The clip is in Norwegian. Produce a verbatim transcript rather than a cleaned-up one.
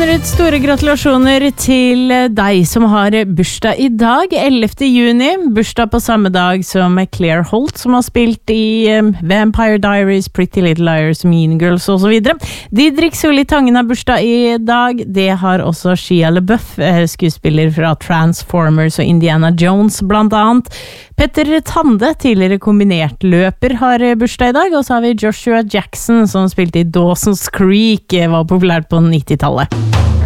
sender ut store gratulasjoner til deg som har bursdag i dag, ellevte juni. Bursdag på samme dag som Claire Holt, som har spilt i um, Vampire Diaries, Pretty Little Liars, Mean Girls og så videre. Didrik Solli Tangen har bursdag i dag. Det har også Shia LaBeouf, skuespiller fra Transformers og Indiana Jones blant annet. Petter Tande, tidligere kombinert løper, har bursdag i dag. Og så har vi Joshua Jackson, som spilte i Dawson's Creek, var populært på nittitallet.